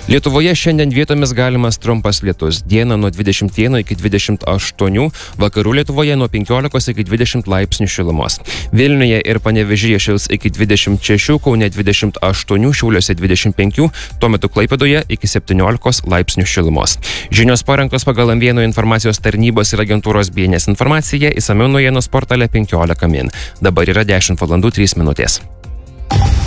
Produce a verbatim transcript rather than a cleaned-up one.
Lietuvoje šiandien vietomis galimas trumpas lietus. Dieną nuo dvidešimt vieno iki dvidešimt aštuonių, vakarų Lietuvoje nuo penkiolikos iki dvidešimt laipsnių šilumos. Vilniuje ir Panevėžyje šils iki dvidešimt šešių, Kaune dvidešimt aštuonių, Šiauliuose dvidešimt penkių, tuo metu Klaipėdoje iki septyniolikos laipsnių šilumos. Žinios parengtos pagal M vienas informacijos tarnybos ir agentūros B N S informaciją, išsamiau naujienų portale penkiolika min. Dabar yra dešimt valandų trys minutės.